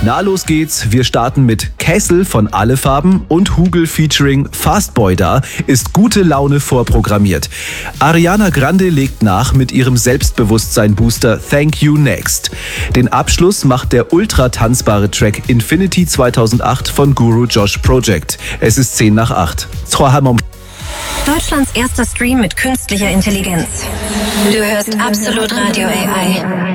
Na, los geht's. Wir starten mit Kessel von Alle Farben und Hugel featuring Fastboy da. Ist gute Laune vorprogrammiert. Ariana Grande legt nach mit ihrem Selbstbewusstsein-Booster Thank You Next. Den Abschluss macht der ultra tanzbare Track Infinity 2008 von Guru Josh Project. Es ist 7:50. Deutschlands erster Stream mit künstlicher Intelligenz. Du hörst Absolut Radio AI.